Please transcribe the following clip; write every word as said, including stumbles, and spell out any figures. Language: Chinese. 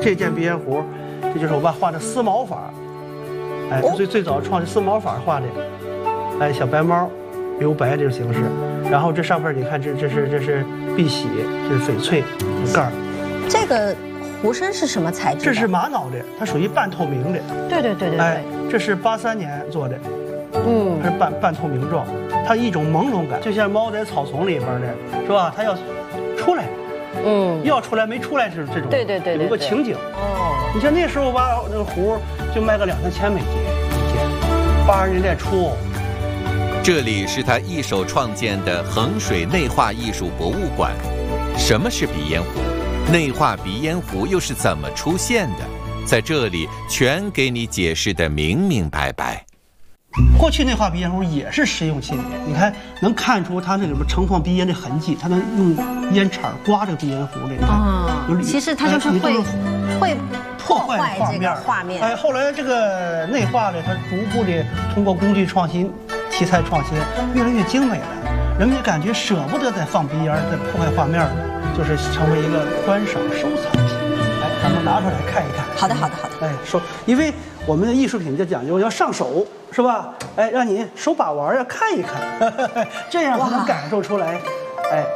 这件鼻烟壶，这就是我爸画的丝毛法。哎，他最最早创的丝毛法画的，哎，小白猫，留白这种形式。然后这上边你看，这这是这是碧玺，这是翡翠盖儿。 这个壶身是什么材质？ 这是玛瑙的，它属于半透明的。 对对对对对。 哎，这是八三年做的， 嗯， 它是半半透明状，它一种朦胧感，就像猫在草丛里边的，是吧？它要出来。嗯，要出来没出来是这种， 对对对， 有个情景。哦，你像那时候吧，那个壶就卖个两三千美金一件，八十年代初。 这里是他一手创建的衡水内化艺术博物馆。什么是鼻烟壶？内化鼻烟壶又是怎么出现的？在这里全给你解释得明明白白。 过去内化鼻烟壶也是实用器皿，你看能看出它那里边盛放鼻烟的痕迹，它能用烟铲刮这个鼻烟壶里。 啊，其实它就是会会破坏这个画面。 哎，后来这个内化呢，它逐步的通过工具创新、题材创新，越来越精美了。人们就感觉舍不得再放鼻烟，再破坏画面了，就是成为一个观赏收藏品。哎，咱们拿出来看一看。 好的，好的，好的。 哎，说，因为我们的艺术品就讲究要上手，是吧？哎，让你手把玩要看一看，这样才能感受出来，哎。